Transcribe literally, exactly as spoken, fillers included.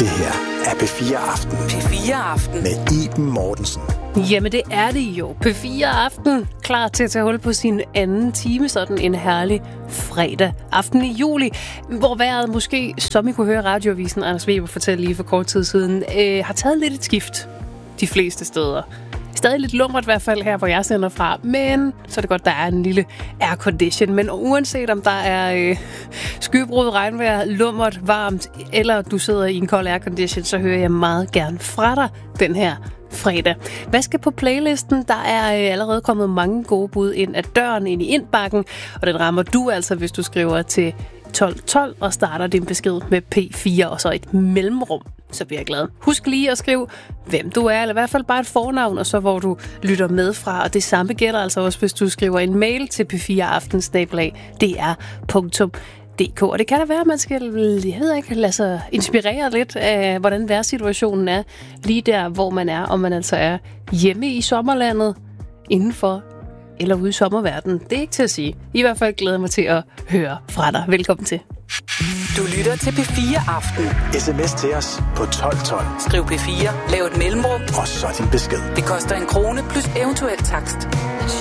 Det her er P fire Aften. P fire Aften. Med Iben Mortensen. Jamen det er det jo. P fire Aften. Klar til at tage hul på sin anden time. Sådan en herlig fredag aften i juli. Hvor vejret måske, som I kunne høre radioavisen Anders Weber fortælle lige for kort tid siden, øh, har taget lidt et skift de fleste steder. Stadig lidt lummert i hvert fald her, hvor jeg sender fra. Men så er det godt, der er en lille aircondition. Men uanset om der er øh, skybrud, regnvejr, lummert, varmt, eller du sidder i en kold aircondition, så hører jeg meget gerne fra dig den her fredag. Hvad skal på playlisten? Der er øh, allerede kommet mange gode bud ind ad døren, ind i indbakken. Og den rammer du altså, hvis du skriver til tolv tolv og starter din besked med P fire og så et mellemrum. Så bliver jeg glad. Husk lige at skrive, hvem du er, eller i hvert fald bare et fornavn, og så hvor du lytter med fra. Og det samme gælder altså også, hvis du skriver en mail til p fire aften snabel-a d r punktum d k. Og det kan da være, at man skal, jeg ved ikke, lade sig inspirere lidt af, hvordan vejrsituationen er lige der, hvor man er, om man altså er hjemme i sommerlandet, indenfor eller ude i sommerverdenen. Det er ikke til at sige. I hvert fald glæder jeg mig til at høre fra dig. Velkommen til. Du lytter til P fire Aften. S M S til os på tolv tolv. Skriv P fire, lav et mellemrum, og så din besked. det koster en krone plus eventuel takst.